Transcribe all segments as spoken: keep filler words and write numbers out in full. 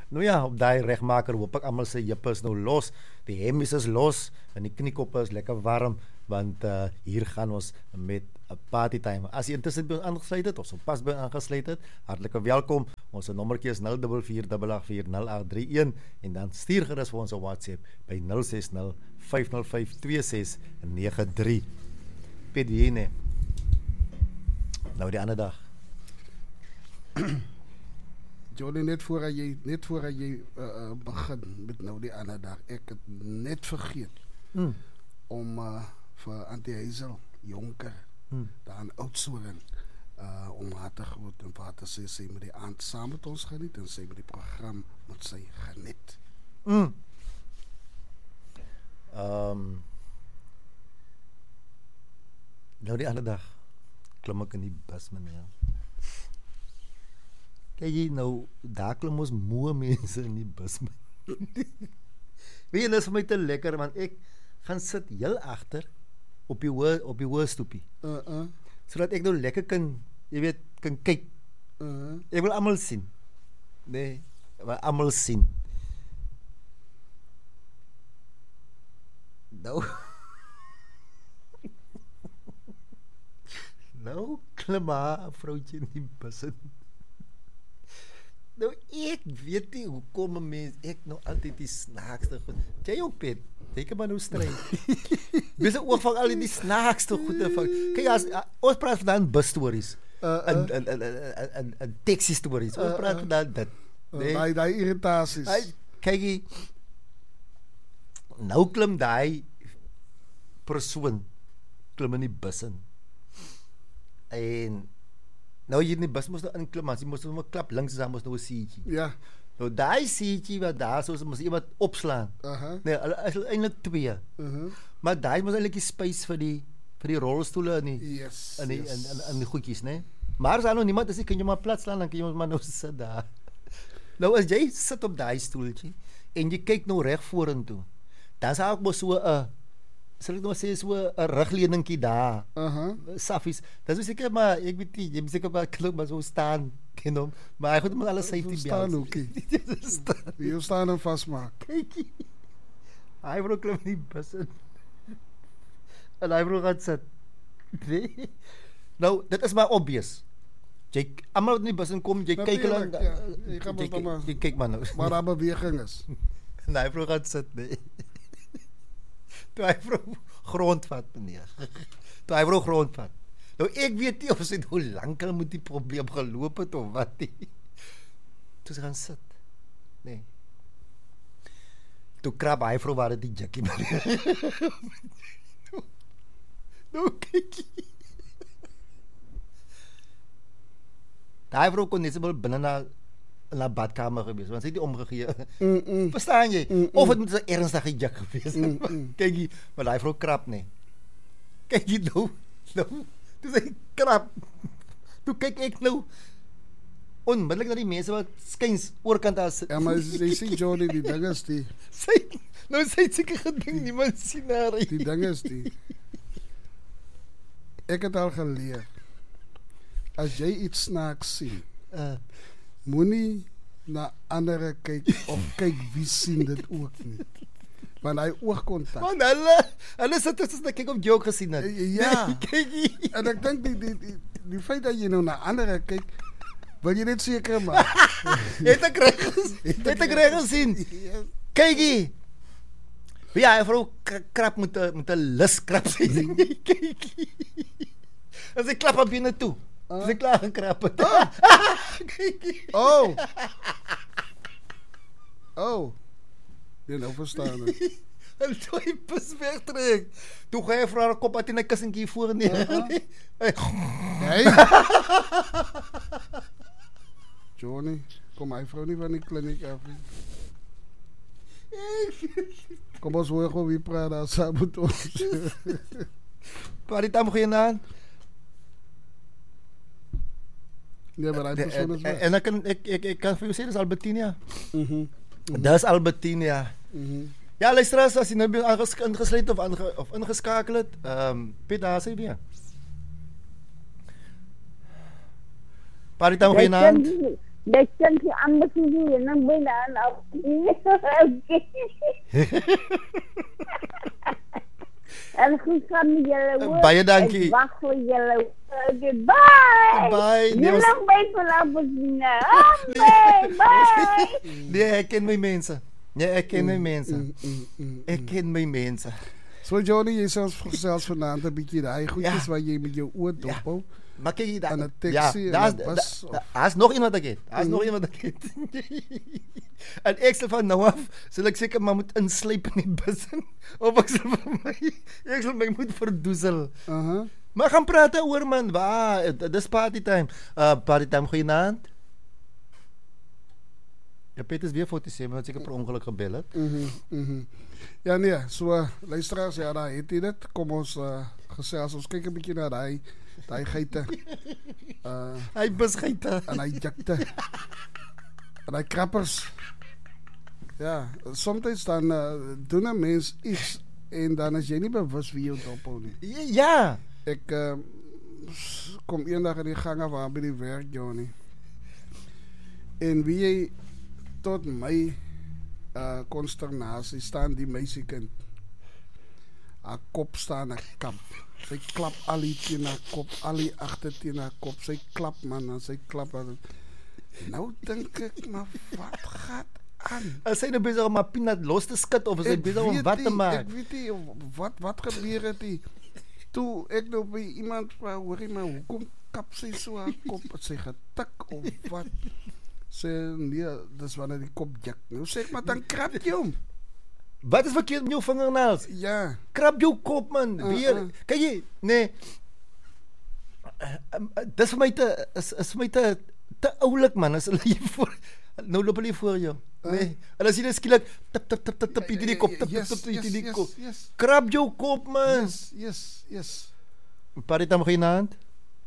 Nou ja, op daai regmaker hoop ek almal se jippe is nou los. Die hemmies is los en die kniekoppe is lekker warm want uh, hier gaan ons met 'n party time. As jy intussen by ons aangesluit het of so pas by aangesluit het, hartlike welkom. Ons nommertjie is nul vier vier agt agt vier nul agt drie een en dan stuur gerus vir ons op WhatsApp by nul ses nul vyf nul vyf twee ses nege drie. Pedine. Nou die ander dag. Johnny, net voor jy net voor jy uh, begin met nou die ander dag, ek het net vergeet Mm. om uh, vir Auntie Hazel Jonker Mm. daar in Oudtshoorn uh, om haar te groet en vir haar te sê sy moet die aand saam met ons geniet en sy moet die program moet sy geniet. Mm. Um, nou die ander dag klim ek in die bus, meneer. Kijk jy nou, daar klim ons moe mense in die bus, man. Weet jy, dit is vir my te lekker, want ek gaan sit heel agter op die hoë op die hoë stoepie. Uh uh. Sodat ek nou lekker kan, jy weet, kan kyk. Uh. Ek wil almal sien. Nee, maar almal sien. Nou. Nou klim haar vrouwtje in die bus in. Nou ek weet nie hoekom 'n mens ek nou altyd die snaakste goed. Jy ook Piet, teken maar nou stryd. Dis ook van al die snaakste goede van. Kyk as uh, ons praat van bus stories. En en en en en taxi stories. Ons praat van dit. Nee, daai daai irritasies. Kyk jy nou klim daai persoon klim in die bus in. En nou hier in die bus moes nou inklim, maar jy moes nou 'n klap links aan moes nou 'n seatjie. Ja. Nou daai seatjie wat daar soos moes iemand opslaan. Aha. Nee, is eintlik twee. Mhm. Maar daai moes eintlik die space vir die vir die rolstoele in die Yes. in die yes. in, in, in die goedjies, né? Nee? Maar as daar nou niemand is, kan jy maar plat slaan dan kan jy maar nou sit daar. Nou as jy sit op daai stoeltjie en jy kyk nou reg vorentoe. Dan sal ek mos so 'n sal ek nou sê so 'n rugleuningkie daar. Aha. Saffies. Dis is seker maar ek weet nie, jy moet seker maar klop maar so staan, ken hom. Maar hy goed met alle safety belts. Staan ookie. Jy staan en vasmaak. Kykie. Hy wou klim in die bus in. En hy wou gaan sit. Nee. Nou, dit is maar obvious. Jy almal in die bus in kom, jy kyk hulle ja, jy gaan jy, maar jy kyk maar nou. Maar daar beweging is. En hy wou gaan sit, nee. Toe hy wou grondvat, meneer. Toe hy wou grondvat. Nou ek weet nie of sy hoe lank al moet die probleem geloop het of wat nie. Toe sy gaan sit. Nee. Toe krap hy vrou waar die jakkie maar. Nou kyk jy. Daai vrou kon net so binne na na badkamer gewees, want sy het nie omgegee. Mm -mm. Verstaan jy? Mm -mm. Of het moet 'n ernstige jak gewees. Mm -mm. Kyk jy, maar daai vrou krap nie. Kyk jy nou, nou, toe sy krap. Toe kyk ek nou onmiddellik na die mense wat skuins oorkant daar sit. Ja, maar jy sien Johnny, die ding is die. Sy nou sy seker gedink niemand sien haar. Die ding is die. Ek het al geleer. As jy iets snaaks sien, Uh, moenie na ander kyk of kyk wie sien dit ook nie. Want hy oogkontak. Man, hulle, hulle sit tussen dat ek op joke gesien het. Ja. Nee, kyk jy. En ek dink die die die die feit dat jy nou na ander kyk, wil jy net seker maak. Het ek reg gesien? Het ek reg gesien? Kyk jy. Ja, hy vrou krap met 'n met 'n lus krap sy. Kyk jy. As ek klap op binne toe. As ek klaar gekrap het. Oh. Kyk jy. Oh. Oh. Jy nou verstaan het. En toe hy bus wegtrek. Toe gaan hy vir haar kop uit en 'n kussentjie voor neer. Hey. Johnny, kom my vrou nie van die kliniek af nie. Kom ons hoor gou wie praat daar saam met ons. Party tam goeienaand. Nee, maar hy persoon is weg. En ek kan ek ek ek kan vir jou sê dis Albertina. Mhm. Dis Albertina. Mhm. Ja, luisteraars, as jy nou ingesluit of aange, of ingeskakel het, ehm um, Piet daar sê weer. Party tam goeienaand. Jy kan die ander sien en dan ben aan af. En goed gaan met julle hoor. Baie dankie. Ek wag vir julle. Okay, bye. Bye. Nee, Jy ons- lang by vanaf Bosnia. Bye. Bye. Nee, ek ken my mense. Nee, ek ken my mense. Mm, mm, mm, Ek mm. ken my mense. So Johnny, jy selfs gesels vanaand 'n bietjie daai goedjies Ja. waar jy met jou oë dophou. Maar kyk hier, En daar 'n taxi en daar's 'n bus da- of- da- daar's nog iemand wat ek het. Daar's Mhm. nog iemand wat ek het. En ek sê van nou af, sal ek seker maar moet inslyp in die bus in, of ek sal vir my ek sal my moet verdoesel. Aha. Maar gaan praat oor man, waar dis party time. Uh party time goeienaand. Ja, Peter is weer voor te sê, maar het seker per ongeluk gebel het. Mhm. Mhm. Ja nee, so uh, luisteraars, ja, daar het jy dit. Kom ons uh, gesels. Ons kyk 'n bietjie na daai daai geite. Uh Hy busgeite. en hy jakte. En hy krappers. Ja, soms dan uh, doen 'n mens iets en dan is jy nie bewus wie jou dophou nie. Ja. Ek uh, kom eendag in die gange waar by die werk, Johnny. En wie jy tot my uh, consternatie staan die meisiekind. Haar kop staan 'n kamp. Sy klap al die teen haar kop, al die agter teen haar kop. Sy klap man, en sy klap. En nou dink ek, maar wat gaan aan? Is hy nou besig om 'n peanut los te skud of is hy Ek besig om weet wat te nie, maak? Ek weet nie wat wat gebeur het nie. Toe ek nou by iemand vra, hoorie maar hoekom kap sy so haar kop? Het sy getik of wat? Sê nee, dis wanneer die kop jak. Nou sê ek maar dan krap jy hom. Wat is verkeerd met jou vingernaels? Ja. Krap jou kop man. Uh, Weer. uh. Kyk jy, nee. Uh, uh, dis vir my te is is vir my te te oulik man. As hulle hier voor nou loop hulle hier voor jou. Uh. Nee. En as jy net skielik tip tip tip tip tip in die kop, tip tip Yes, tip in yes, die yes, kop. yes. Krap jou kop man. Yes, yes, yes. Party time goeienaand.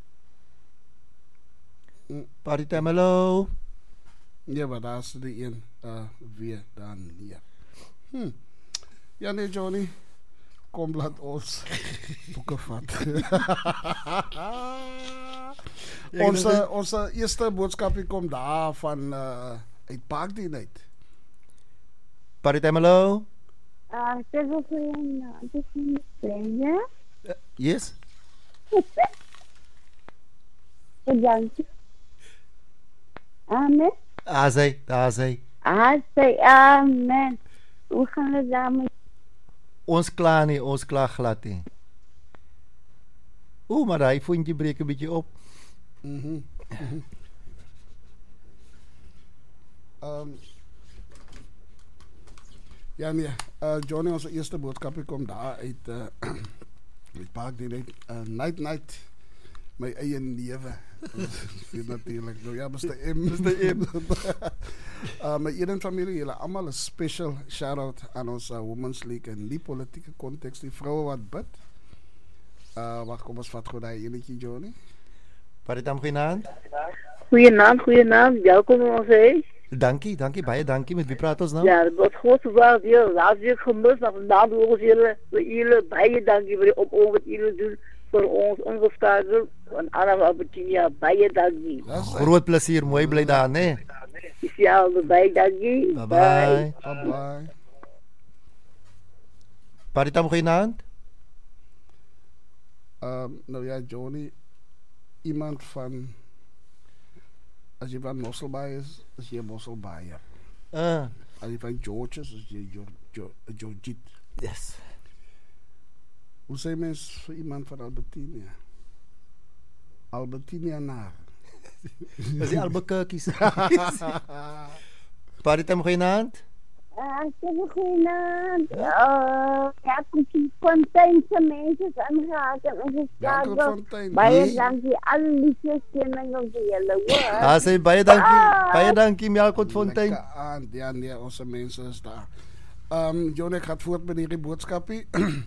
Mm. Party time hallo. Ja, maar daar is die een uh, weer dan hier. Hm. Ja nee Johnny, kom laat ons boeke vat. ons uh, ons uh, eerste boodskapie kom daar van uh, uit Parkdien uit. Party time hallo. Ah, dit is ook een, dit is een stranger. Uh, yes. Dankie. Amen. Daar sy, daar sy. Ah, sê amen. Hoe gaan het daarmee? Ons klaar nie, ons klaar glad nie. Oeh, maar hy voetjie breek 'n bietjie op. Mhm. Mm mhm. Um, ja nee, uh, Johnny, onze eerste boodskapie kom daar uit uh, uit Parkdien uit. Uh, night night, my eie newe. Natuurlijk. Nou ja, mister M. mister M. uh, my ene familie, julle almal 'n special shout-out aan ons uh, Women's League in die politieke konteks, die vroue wat bid. Uh, wag, kom ons vat gou daai enetjie, Johnny. Party time goeienaand. Goeienaand, goeienaand. Welkom in ons huis. Dankie, dankie, baie dankie. Met wie praat ons nou? Ja, dat was groot verwacht hier. Laatst weer gemist, maar vandaag doen we jullie, voor jullie, baie dankie voor de opoog wat jullie doen voor ons ongestakel. Van Anna Albertinia, baie dankie. Groot plesier, mooi bly daar, né? Speciaal, baie dankie. Bye bye. Bye bye. Party time goeienaand. Um, nou ja, Johnny, iemand van, als je van Mosselbaai is, is je Mosselbaaier. Uh, Als je van George is, is je Georgiet. yes. Hoe zijn mensen voor iemand van Albertinia? Albertinia naar. Dis die Albuquerque's. Party time goeienaand. Ah, sê goeienaand. Uh, ja, kom die Fonteinse mense aangehaak en ons is Welke daar. Fontein? Baie Nee. dankie al die liefdeskenninge vir julle, hoor. Daar sê baie dankie. Baie dankie Melkot Fontein. Lekker aan. Ja, nee, onze mensen is daar. Um, Johnny, ik ga voort met hierdie boodskapie.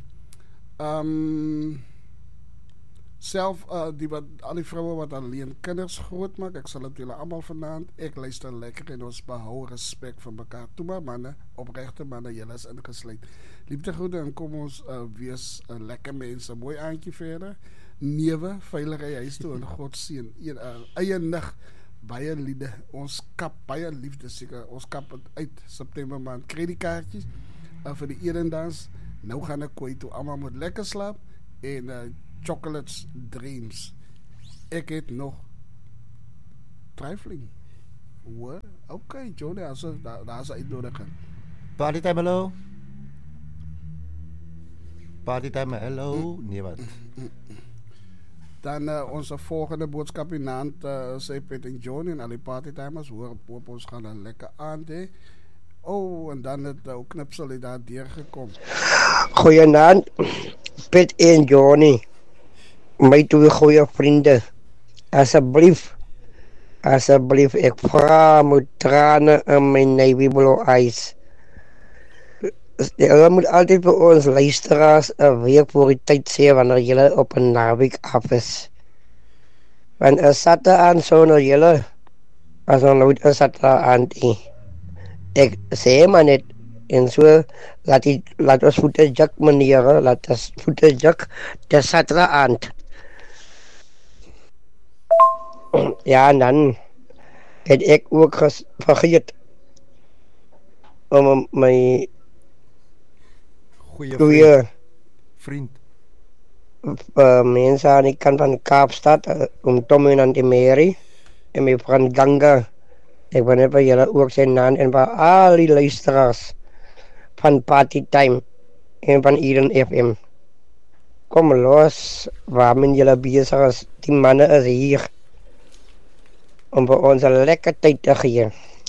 um, self, uh, die wat, al die vrouwen wat alleen kinders groot maak, ek sal het julle allemaal vanavond, ek luister lekker en ons behou respect van mekaar. Toe maar mannen, oprechte mannen, julle is ingesluit. Liefde goede en kom ons uh, wees uh, lekker mense, mooi aantje verder. Newe, veilige huis toe en God seën. Een uh, eie nig, baie liede. Ons kap baie liefde seker. Ons kap het uit September maand. Kry die kaartjies uh, vir die erendans. Nou gaan ek kooi toe. Almal moet lekker slaap. En uh, Chocolates Dreams. Ek het nog trifling. Hoor? Oké, okay, Johnny, daar, daar is een uitnodiging. Partytime, hello. Partytime, hello. Nee, wat? Dan uh, onze volgende boodschap in hand, uh, zei Pet en Johnny en al die partytimers. Hoor, op ons gaan een lekker aan, hè. Oh, en dan het uh, knipsel daar deurgekomen. Goeienaand, Pet en Johnny. My twee goeie vriende. Asseblief, asseblief, ek vra met trane in my navy blue eyes. Julle moet altyd vir ons luisteraars 'n week voor die tyd sê wanneer julle op 'n naweek af is. Want 'n Saterdag aan sonder julle, as ons nooit 'n Saterdag aan nie. Ek sê maar net, en so, laat, die, laat ons voete jak meneer, laat ons voete jak, de Saterdag aan. Ja, en dan het ek ook ges, vergeet om my goeie goeie vriend, vriend. Uh, mense aan die kant van Kaapstad, uh, om Tommy en die Mary, en my vriend Ganga. Ek wil net vir julle ook sy naam en vir al die luisteraars van Party Time en van Eden F M. Kom los, waarmee julle bezig is, die manne is hier. Om vir ons 'n lekker tyd te gee.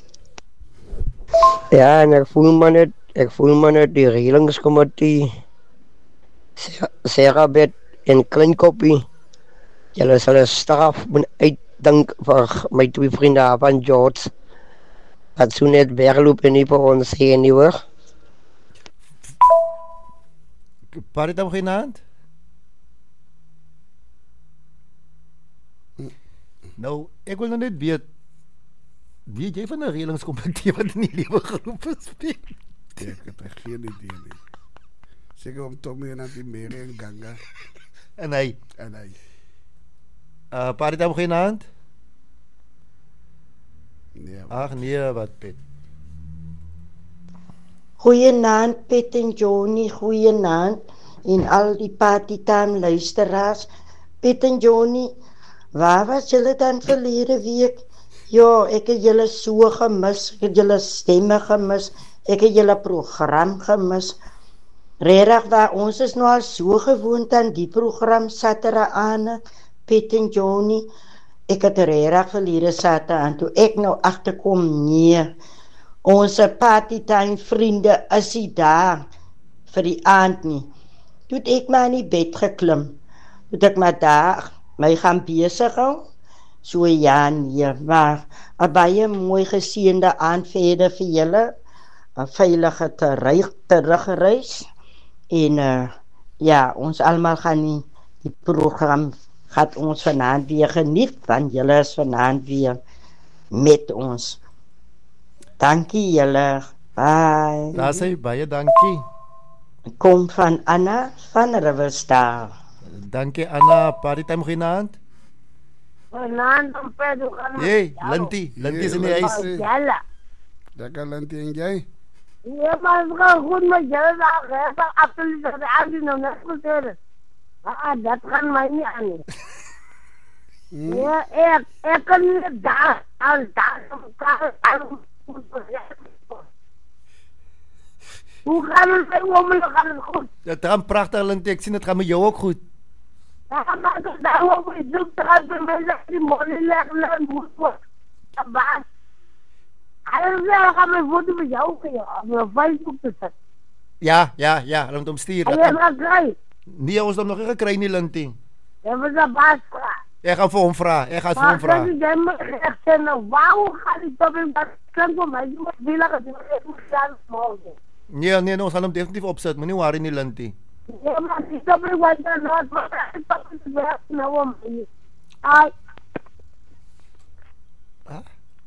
Ja, en ek voel maar net, ek voel maar net die reëlingskomitee, Serabet en Kleinkopie. Julle sal 'n straf moet uitdink vir my twee vriende van George. Wat so net wegloop en nie vir ons sê nie hoor. Partytime goeienaand. Nou, ek wil nou net weet, weet jy van 'n reëlingskomitee wat in die lewe geroep is? Ek het geen idee nie. Seker om Tommy en die Mary en Ganga. En hy. En hy. Uh, Partytime goeienaand. Nee. Ag nee, wat Pet. Goeienaand Pet en Johnny, goeienaand en al die Partytime luisteraars. Pet en Johnny, waar was julle dan verlede week? Ja, ek het julle so gemis, ek het julle stemme gemis, ek het julle program gemis. Regtig waar, ons is nou al so gewoond aan die program Saterdag aan, Pet en Johnny. Ek het regtig verlede Saterdag aan, toe ek nou agterkom, nee, ons Partytime vriende is nie daar vir die aand nie. Toe het ek maar in die bed geklim, toe het ek maar daar my gaan besig hou, so ja nee, maar 'n baie mooi geseënde aand verder vir julle, 'n veilige terug, terugreis, en uh, ja, ons almal gaan nie, die program gaat ons vanaand weer geniet, want julle is vanaand weer met ons. Dankie julle, bye. Daar sê baie dankie. Kom van Anna van Riversdale. Dankie Anna, Partytime goeienaand. Goeienaand, om Pedro gaan. Hey, Lintie, Lintie is in die huis. Jelle. Lekker Lintie en jy? Ja, maar het gaat goed met jullie daar. Het gaat absoluut dat de aanzien nog net goed is. Ah, dat kan mij niet aan. Hmm? Ja, ik, ik kan niet daar, al daar, elkaar, al hoe gaat het bij women, gaat het goed? Het gaan prachtig Lintie, ek sien het gaan met jou ook goed. Ja, maar ik daar ook iets zoek te gaan bij mij, die molen leggen en moet worden. Ja, baas. Hij zei, gaan mijn foto met jou op mijn Facebook te zetten. Ja, ja, ja, laat hom stuur. En je gaat krijgen. Nee, ons het hom nog nie gekry nie, Lintie. Ja, maar dat baas vraagt. Ek gaan vir hom vra, ek gaan vir hom vra. Maar as jy my recht sê, nou, waarom gaan die top en dat kan vir my, die moet willig, ek moet staan morgen. Nee, nee, nee, ons gaan hom definitief opsit, moenie worry nie, Lintie. Ja, maar die top en wat dan not, maar die top en werk nou om my. Ai. Ah?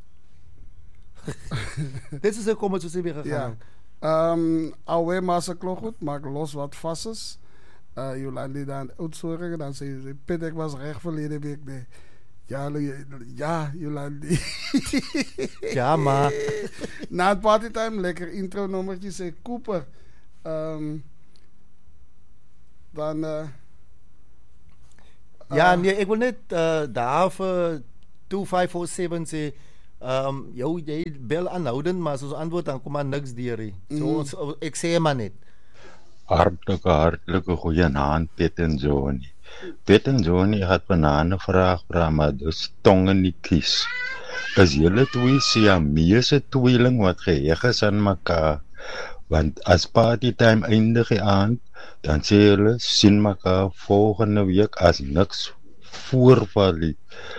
Dit is 'n kom soos hy weer gegaan. Ja. Um, alweer maar se klok goed, maak los wat vast is. Uh, Jolandi dan uitzorgen, dan zei ze, Pit, ik was recht verleden week, nee. Ja, ja, Jolandi. Ja, maar. Na het partytime, lekker intro nummertje, zei Cooper. Um, dan... Uh, ja, uh, nee, ik wil net uh, daar voor twee vijf vier zeven sê, um, jou, jy bel aanhoudend, maar soos antwoord dan kom maar niks deur nie. So, Mm. so, ek sê maar net. Hartelijke, hartelijke goeienaand, Piet en Johnny. Piet en Johnny gaat banane vraag, maar dus tongen niet kies. Is jullie twee Siamese tweeling wat geheg is aan mekaar? Want as partytime eindig aan, dan sê julle sien mekaar volgende week as niks voorval nie.